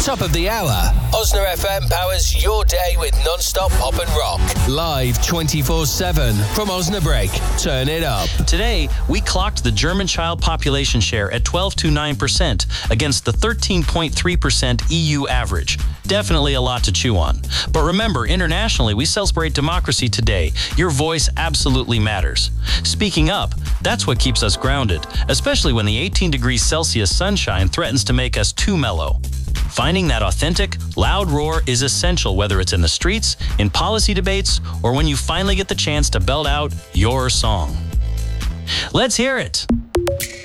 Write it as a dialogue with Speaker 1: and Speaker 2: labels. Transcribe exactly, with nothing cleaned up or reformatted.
Speaker 1: Top of the hour. Osna F M powers your day with non-stop pop and rock. Live twenty-four seven from Osnabrück. Turn it up.
Speaker 2: Today, we clocked the German child population share at twelve point two nine percent against the thirteen point three percent E U average. Definitely a lot to chew on. But remember, internationally, we celebrate democracy today. Your voice absolutely matters. Speaking up, that's what keeps us grounded, especially when the eighteen degrees Celsius sunshine threatens to make us too mellow. Finding that authentic, loud roar is essential, whether it's in the streets, in policy debates, or when you finally get the chance to belt out your song. Let's hear it.